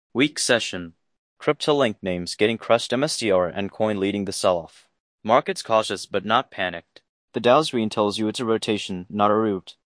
Weak session. Crypto-link names getting crushed, MSTR and coin leading the sell-off. Markets cautious but not panicked. The Dow's green tells you it's a rotation, not a root.